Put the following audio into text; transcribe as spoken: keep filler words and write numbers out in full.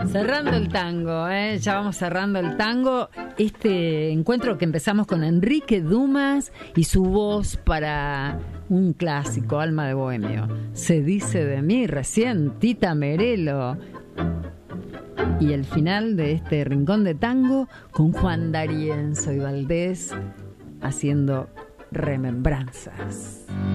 Cerrando el tango, ¿eh? Ya vamos cerrando el tango. Este encuentro que empezamos con Enrique Dumas y su voz para un clásico, Alma de Bohemio. Se dice de mí recién, Tita Merelo. Y el final de este rincón de tango con Juan D'Arienzo y Valdés haciendo remembranzas.